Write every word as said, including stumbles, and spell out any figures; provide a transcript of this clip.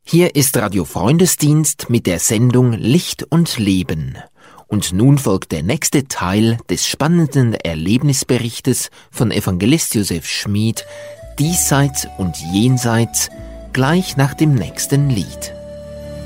Hier ist Radio Freundesdienst mit der Sendung Licht und Leben. Und nun folgt der nächste Teil des spannenden Erlebnisberichtes von Evangelist Josef Schmid, Diesseits und Jenseits, gleich nach dem nächsten Lied.